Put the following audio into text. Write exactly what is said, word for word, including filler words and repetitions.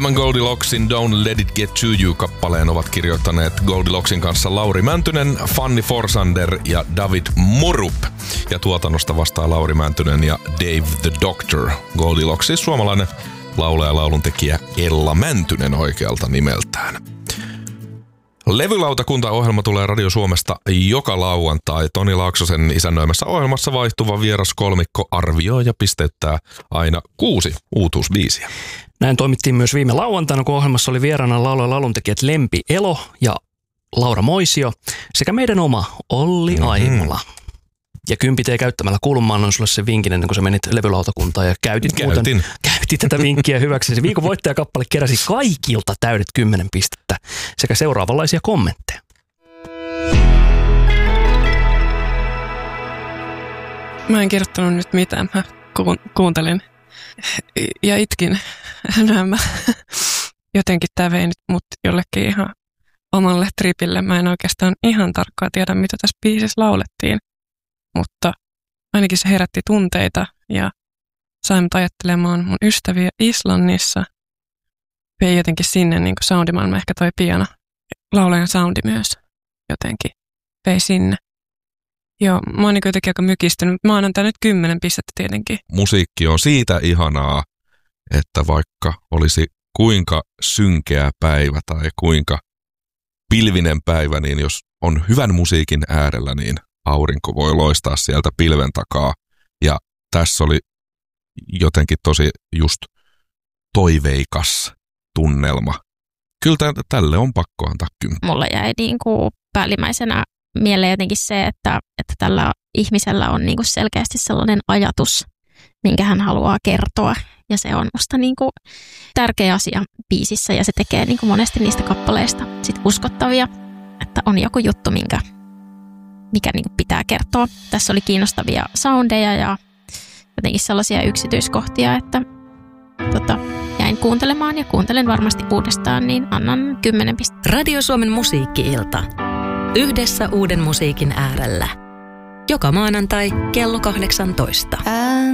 Tämän Goldilocksin Don't Let It Get To You-kappaleen ovat kirjoittaneet Goldilocksin kanssa Lauri Mäntynen, Fanny Forsander ja David Morup. Ja tuotannosta vastaa Lauri Mäntynen ja Dave the Doctor. Goldilock siis suomalainen laulaja ja lauluntekijä Ella Mäntynen oikealta nimeltään. Levylautakunta-ohjelma tulee Radio Suomesta joka lauantai. Toni Laaksosen isännöimässä ohjelmassa vaihtuva vieras kolmikko arvioi ja pisteyttää aina kuusi uutuusbiisiä. Näin toimittiin myös viime lauantaina, kun ohjelmassa oli vieraana laulaja ja lauluntekijät Lempi Elo ja Laura Moisio sekä meidän oma Olli mm-hmm. Aimola. Ja kympitee käyttämällä kulmaan on sulle se vinkin ennen kuin sä menit levylautakuntaan ja käytit, muuten, käytit tätä vinkkiä hyväksi. Se viikon voittajakappale keräsi kaikilta täydet kymmenen pistettä sekä seuraavanlaisia kommentteja. Mä en kirjoittanut nyt mitään. Mä ku- kuuntelin ja itkin. Nämä. Jotenkin tää vei nyt mut jollekin ihan omalle tripille. Mä en oikeastaan ihan tarkkaan tiedä, mitä tässä biisissä laulettiin. Mutta ainakin se herätti tunteita ja sai mut ajattelemaan mun ystäviä Islannissa. Vei jotenkin sinne niin kuin soundimaailma, ehkä toi piano. Laulajan soundi myös jotenkin vei sinne. Joo, mä oon niin jotenkin aika mykistynyt, mutta mä annan tää nyt kymmenen pistettä tietenkin. Musiikki on siitä ihanaa, että vaikka olisi kuinka synkeä päivä tai kuinka pilvinen päivä, niin jos on hyvän musiikin äärellä, niin aurinko voi loistaa sieltä pilven takaa. Ja tässä oli jotenkin tosi just toiveikas tunnelma. Kyllä t- tälle on pakko antaa kymmenen. Mulla jäi niin kuin päällimmäisenä mieleen jotenkin se, että, että tällä ihmisellä on niin kuin selkeästi sellainen ajatus, minkä hän haluaa kertoa. Ja se on musta niin kuin tärkeä asia biisissä ja se tekee niin kuin monesti niistä kappaleista sit uskottavia, että on joku juttu, minkä mikä niin kuin pitää kertoa. Tässä oli kiinnostavia soundeja ja jotenkin sellaisia yksityiskohtia, että tota, jäin kuuntelemaan ja kuuntelen varmasti uudestaan, niin annan kymmenen pistettä. Radio Suomen musiikki-ilta. Yhdessä uuden musiikin äärellä. Joka maanantai kello kahdeksantoista.